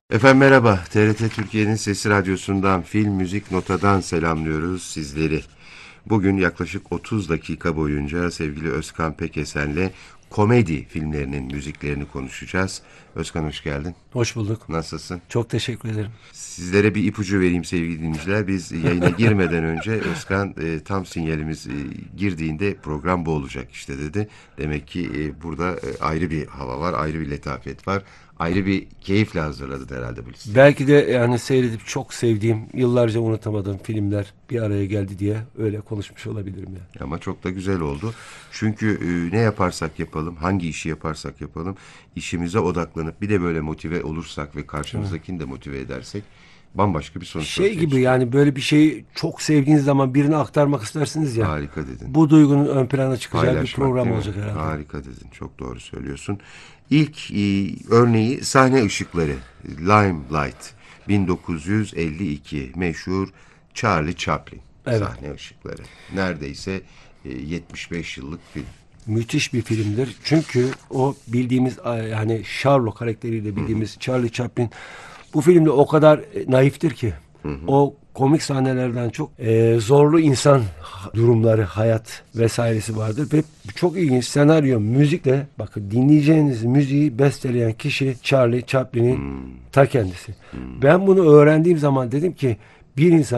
Efendim merhaba. TRT Türkiye'nin Sesi Radyosu'ndan, Film Müzik Nota'dan selamlıyoruz sizleri. Bugün yaklaşık 30 dakika boyunca sevgili Özkan Pekesen'le komedi filmlerinin müziklerini konuşacağız. Özkan hoş geldin. Hoş bulduk. Nasılsın? Çok teşekkür ederim. Sizlere bir ipucu vereyim sevgili dinleyiciler. Biz yayına girmeden önce Özkan tam sinyalimiz girdiğinde program bu olacak işte dedi. Demek ki burada ayrı bir hava var, ayrı bir letafet var. Ayrı bir keyifle hazırladın herhalde bu listeyi. Belki de yani seyredip çok sevdiğim, yıllarca unutamadığım filmler bir araya geldi diye öyle konuşmuş olabilirim ya. Ama çok da güzel oldu. Çünkü ne yaparsak yapalım, hangi işi yaparsak yapalım, işimize odaklanıp bir de böyle motive olursak ve karşımızdakini de motive edersek bambaşka bir sonuç Şey ortaya gibi çıkıyor. yani böyle bir şeyi çok sevdiğiniz zaman birine aktarmak istersiniz ya. Harika dedin. Bu duygunun ön plana çıkacağı bir Paylaşmak program değil mi? olacak herhalde. Harika dedin. Çok doğru söylüyorsun. İlk örneği Sahne Işıkları. Limelight. 1952 meşhur Charlie Chaplin. Evet. Sahne Işıkları. Neredeyse 75 yıllık film. Müthiş bir filmdir. Çünkü o bildiğimiz yani Sherlock karakteriyle bildiğimiz Charlie Chaplin bu filmde o kadar naiftir ki o komik sahnelerden çok zorlu insan durumları, hayat vesairesi vardır ve çok ilginç senaryo, müzikle bakın dinleyeceğiniz müziği besteleyen kişi Charlie Chaplin'in ta kendisi. Ben bunu öğrendiğim zaman dedim ki bir insan